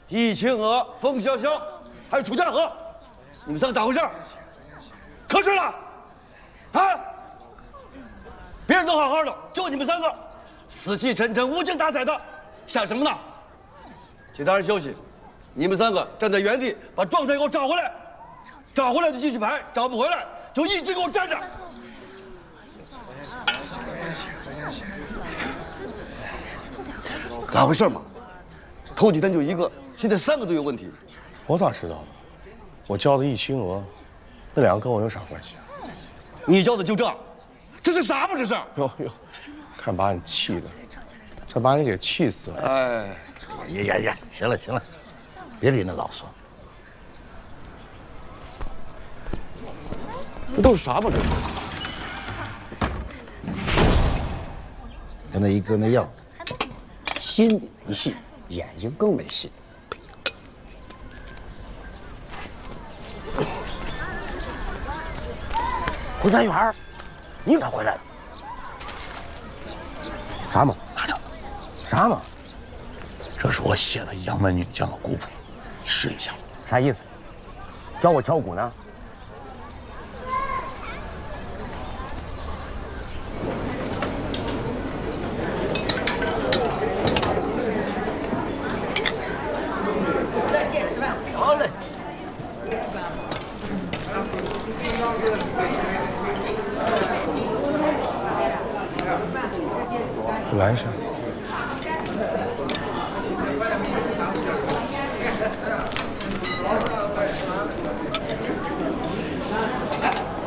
易清娥、冯潇潇，还有楚家河，你们三个咋回事？瞌睡了？啊！别人都好好的，就你们三个，死气沉沉、无精打采的，想什么呢？其他人休息，你们三个站在原地，把状态给我找回来。找回来就继续排，找不回来就一直给我站着。咋回事嘛？头几天就一个，现在3个都有问题。 我咋知道呢？我叫的易清娥，那2个跟我有啥关系啊？ 你叫的就这是啥嘛？这是？ 哟，看把你气的，这把你给气死了。 哎， 呀，行了，别理那老说。 这都是啥嘛？这是？ 跟那一哥那样，心里没戏，眼睛更没戏。胡三元，你咋回来了？啥嘛？啥嘛？这是我写的杨门女将的古谱，你试一下。啥意思？教我敲鼓呢？好嘞。 来一下。